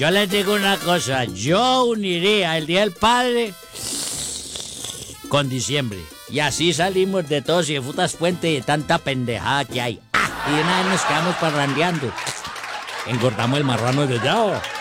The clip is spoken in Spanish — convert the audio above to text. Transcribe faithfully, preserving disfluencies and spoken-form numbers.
Yo les digo una cosa, yo uniría el Día del Padre con diciembre. Y así salimos de todos y de putas puente y de tanta pendejada que hay. ¡Ah! Y de una vez nos quedamos parrandeando. Engordamos el marrano de allá.